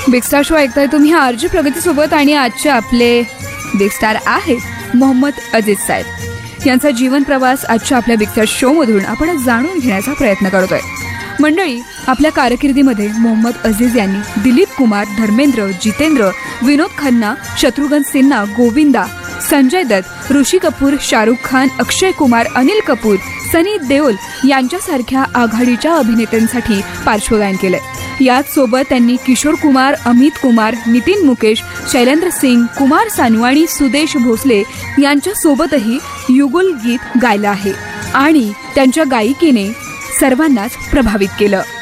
Big star show ऐकताय तुम्ही RG प्रगती सोबत आणि आजचे आपले बिग स्टार आहेत मोहम्मद अजीज साहेब. यांचा जीवन प्रवास आजच्या आपल्या बिग स्टार शो मधून आपण जाणून घेण्याचा प्रयत्न करतोय. मंडळी, आपल्या कारकिर्दीमध्ये मोहम्मद अजीज यांनी दिलीप कुमार, धर्मेंद्र, जितेंद्र, विनोद खन्ना, शत्रुघ्न सिन्हा, गोविंदा, संजय दत्त, ऋषी कपूर, शाहरुख खान, अक्षय कुमार, अनिल कपूर, सनी देओल यांच्यासारख्या आघाडीच्या अभिनेत्यांसाठी पार्श्वगायन केलंय. याच सोबत त्यांनी किशोर कुमार, अमित कुमार, नितीन मुकेश, शैलेंद्र सिंग, कुमार सानू आणि सुदेश भोसले यांच्या सोबतही युगुल गीत गायलं आहे आणि त्यांच्या गायकीने सर्वांनाच प्रभावित केलं.